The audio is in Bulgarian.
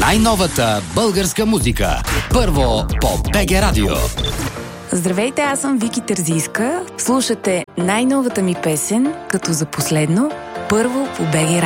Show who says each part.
Speaker 1: Най-новата българска музика. Първо по БГ Радио.
Speaker 2: Здравейте, аз съм Вики Терзийска. Слушате най-новата ми песен, като за последно, първо по БГ Радио.